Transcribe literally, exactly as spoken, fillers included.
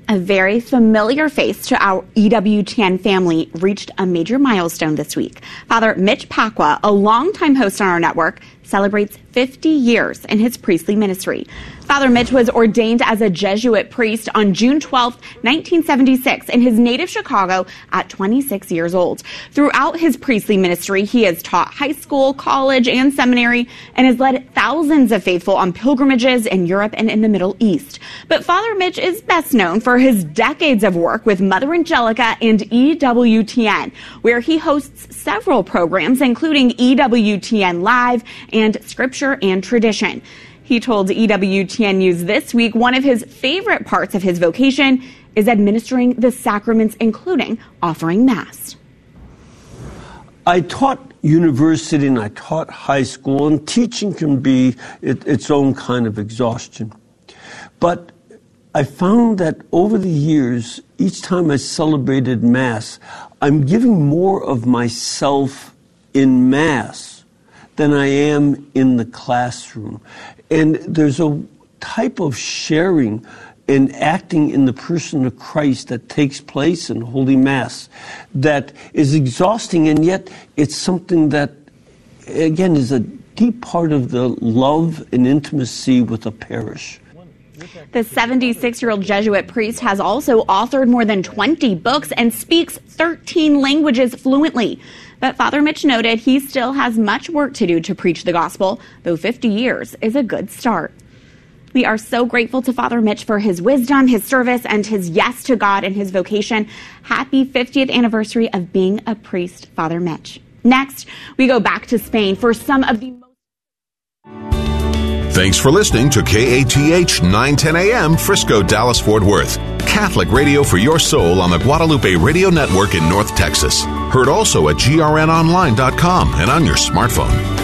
A very familiar face to our E W T N family reached a major milestone this week. Father Mitch Pacwa, a longtime host on our network, celebrates fifty years in his priestly ministry. Father Mitch was ordained as a Jesuit priest on June twelfth, nineteen seventy-six, in his native Chicago at twenty-six years old. Throughout his priestly ministry, he has taught high school, college, and seminary, and has led thousands of faithful on pilgrimages in Europe and in the Middle East. But Father Mitch is best known for his decades of work with Mother Angelica and E W T N, where he hosts several programs, including E W T N Live and Scripture and Tradition. He told E W T N News this week one of his favorite parts of his vocation is administering the sacraments, including offering Mass. I taught university and I taught high school, and teaching can be it, its own kind of exhaustion. But I found that over the years, each time I celebrated Mass, I'm giving more of myself in Mass than I am in the classroom. And there's a type of sharing and acting in the person of Christ that takes place in Holy Mass that is exhausting, and yet it's something that, again, is a deep part of the love and intimacy with a parish. The seventy-six-year-old Jesuit priest has also authored more than twenty books and speaks thirteen languages fluently. But Father Mitch noted he still has much work to do to preach the gospel, though fifty years is a good start. We are so grateful to Father Mitch for his wisdom, his service, and his yes to God and his vocation. Happy fiftieth anniversary of being a priest, Father Mitch. Next, we go back to Spain for some of the most... Thanks for listening to K A T H nine ten A M Frisco, Dallas, Fort Worth. Catholic radio for your soul on the Guadalupe Radio Network in North Texas. Heard also at G R N online dot com and on your smartphone.